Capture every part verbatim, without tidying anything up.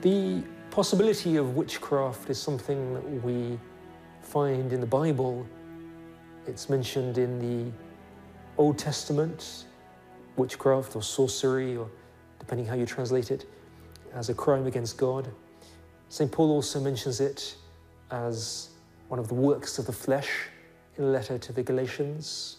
The possibility of witchcraft is something that we find in the Bible. It's mentioned in the Old Testament, witchcraft or sorcery, or depending how you translate it, as a crime against God. Saint Paul also mentions it as one of the works of the flesh in a letter to the Galatians.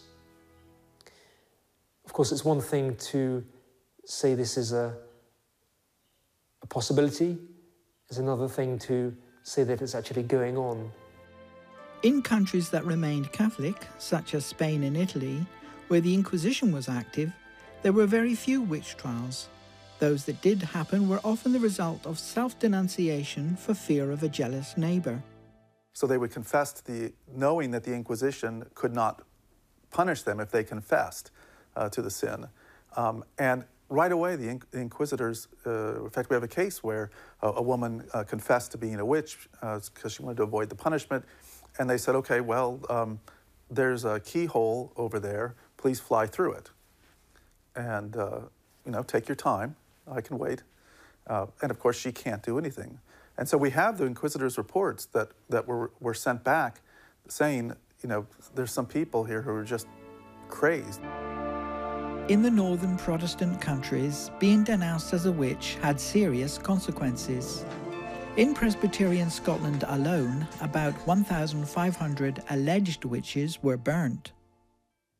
Of course, it's one thing to say this is a, a possibility. It's another thing to say that it's actually going on. In countries that remained Catholic, such as Spain and Italy, where the Inquisition was active, there were very few witch trials. Those that did happen were often the result of self-denunciation for fear of a jealous neighbour. So they would confess to the, knowing that the Inquisition could not punish them if they confessed uh, to the sin. Um, and right away, the, in the inquisitors, uh, in fact, we have a case where a, a woman uh, confessed to being a witch because uh, she wanted to avoid the punishment. And they said, okay, well, um, there's a keyhole over there. Please fly through it. And, uh, you know, take your time. I can wait. Uh, and of course, she can't do anything. And so we have the inquisitors' reports that, that were, were sent back saying, you know, there's some people here who are just crazed. In the northern Protestant countries, being denounced as a witch had serious consequences. In Presbyterian Scotland alone, about one thousand five hundred alleged witches were burnt.